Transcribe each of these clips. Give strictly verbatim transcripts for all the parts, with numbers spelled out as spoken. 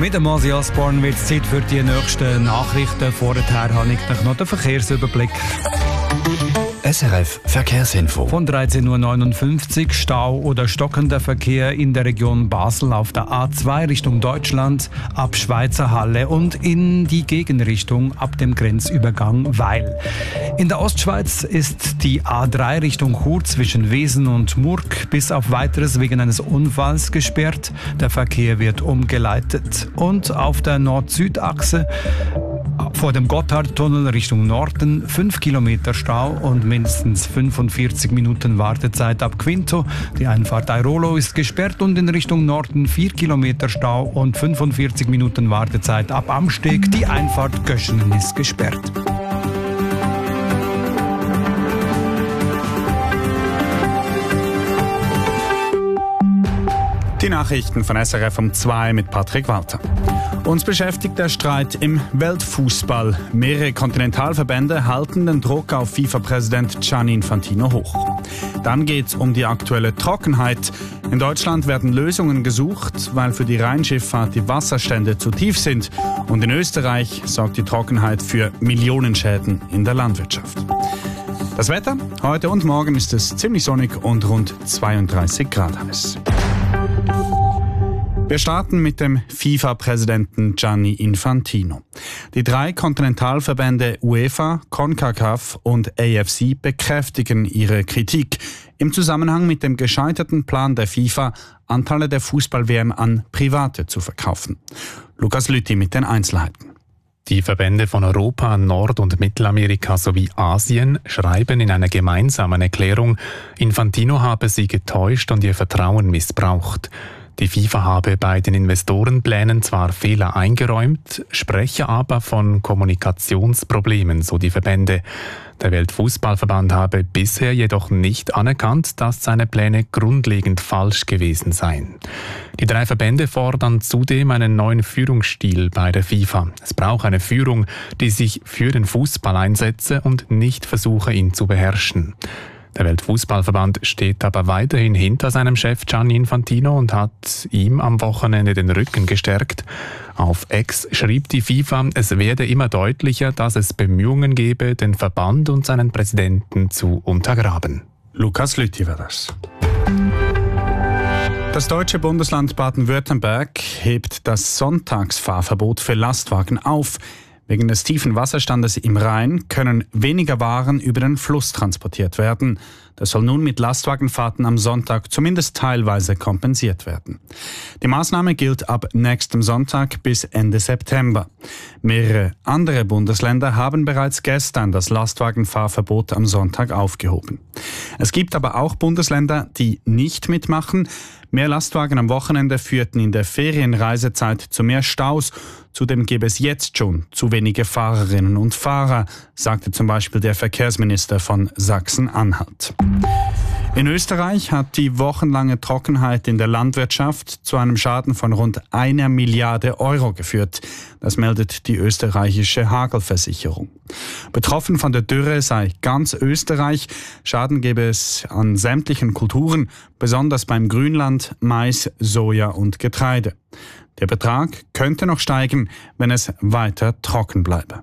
Mit dem Ozzy Osbourne wird es Zeit für die nächsten Nachrichten. Vorher habe ich noch den Verkehrsüberblick. S R F Verkehrsinfo. Von dreizehn Uhr neunundfünfzig Stau oder stockender Verkehr in der Region Basel auf der A zwei Richtung Deutschland ab Schweizer Halle und in die Gegenrichtung ab dem Grenzübergang Weil. In der Ostschweiz ist die A drei Richtung Chur zwischen Wesen und Murg bis auf Weiteres wegen eines Unfalls gesperrt. Der Verkehr wird umgeleitet. Und auf der Nord-Süd-Achse vor dem Gotthardtunnel Richtung Norden fünf Kilometer Stau und mindestens fünfundvierzig Minuten Wartezeit ab Quinto. Die Einfahrt Airolo ist gesperrt und in Richtung Norden vier Kilometer Stau und fünfundvierzig Minuten Wartezeit ab Amsteg. Die Einfahrt Göschenen ist gesperrt. Die Nachrichten von S R F um zwei mit Patrick Walter. Uns beschäftigt der Streit im Weltfußball. Mehrere Kontinentalverbände halten den Druck auf FIFA-Präsident Gianni Infantino hoch. Dann geht es um die aktuelle Trockenheit. In Deutschland werden Lösungen gesucht, weil für die Rheinschifffahrt die Wasserstände zu tief sind. Und in Österreich sorgt die Trockenheit für Millionenschäden in der Landwirtschaft. Das Wetter? Heute und morgen ist es ziemlich sonnig und rund zweiunddreißig Grad heiß. Wir starten mit dem FIFA-Präsidenten Gianni Infantino. Die drei Kontinentalverbände UEFA, CONCACAF und A F C bekräftigen ihre Kritik im Zusammenhang mit dem gescheiterten Plan der FIFA, Anteile der Fußball-W M an Private zu verkaufen. Lukas Lüthi mit den Einzelheiten. Die Verbände von Europa, Nord- und Mittelamerika sowie Asien schreiben in einer gemeinsamen Erklärung, Infantino habe sie getäuscht und ihr Vertrauen missbraucht. Die FIFA habe bei den Investorenplänen zwar Fehler eingeräumt, spreche aber von Kommunikationsproblemen, so die Verbände. Der Weltfußballverband habe bisher jedoch nicht anerkannt, dass seine Pläne grundlegend falsch gewesen seien. Die drei Verbände fordern zudem einen neuen Führungsstil bei der FIFA. Es braucht eine Führung, die sich für den Fußball einsetze und nicht versuche, ihn zu beherrschen. Der Weltfußballverband steht aber weiterhin hinter seinem Chef Gianni Infantino und hat ihm am Wochenende den Rücken gestärkt. Auf X schrieb die FIFA, es werde immer deutlicher, dass es Bemühungen gebe, den Verband und seinen Präsidenten zu untergraben. Lukas Lüthi war das. Das deutsche Bundesland Baden-Württemberg hebt das Sonntagsfahrverbot für Lastwagen auf. Wegen des tiefen Wasserstandes im Rhein können weniger Waren über den Fluss transportiert werden. Das soll nun mit Lastwagenfahrten am Sonntag zumindest teilweise kompensiert werden. Die Maßnahme gilt ab nächstem Sonntag bis Ende September. Mehrere andere Bundesländer haben bereits gestern das Lastwagenfahrverbot am Sonntag aufgehoben. Es gibt aber auch Bundesländer, die nicht mitmachen. Mehr Lastwagen am Wochenende führten in der Ferienreisezeit zu mehr Staus. Zudem gäbe es jetzt schon zu wenige Fahrerinnen und Fahrer, sagte zum Beispiel der Verkehrsminister von Sachsen-Anhalt. In Österreich hat die wochenlange Trockenheit in der Landwirtschaft zu einem Schaden von rund einer Milliarde Euro geführt. Das meldet die österreichische Hagelversicherung. Betroffen von der Dürre sei ganz Österreich. Schaden gäbe es an sämtlichen Kulturen, besonders beim Grünland, Mais, Soja und Getreide. Der Betrag könnte noch steigen, wenn es weiter trocken bleibe.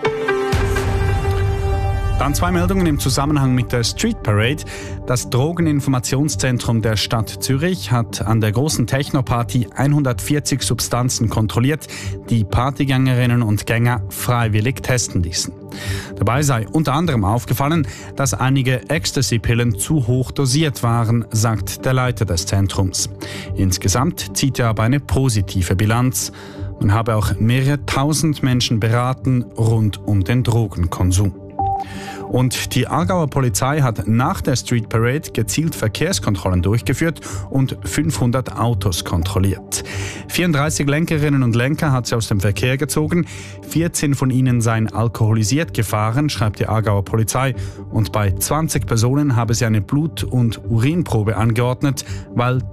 Dann zwei Meldungen im Zusammenhang mit der Street Parade. Das Drogeninformationszentrum der Stadt Zürich hat an der großen Techno-Party hundertvierzig Substanzen kontrolliert, die Partygängerinnen und Gänger freiwillig testen ließen. Dabei sei unter anderem aufgefallen, dass einige Ecstasy-Pillen zu hoch dosiert waren, sagt der Leiter des Zentrums. Insgesamt zieht er aber eine positive Bilanz. Man habe auch mehrere tausend Menschen beraten rund um den Drogenkonsum. Und die Aargauer Polizei hat nach der Street Parade gezielt Verkehrskontrollen durchgeführt und fünfhundert Autos kontrolliert. vierunddreißig Lenkerinnen und Lenker hat sie aus dem Verkehr gezogen. vierzehn von ihnen seien alkoholisiert gefahren, schreibt die Aargauer Polizei. Und bei zwanzig Personen habe sie eine Blut- und Urinprobe angeordnet, weil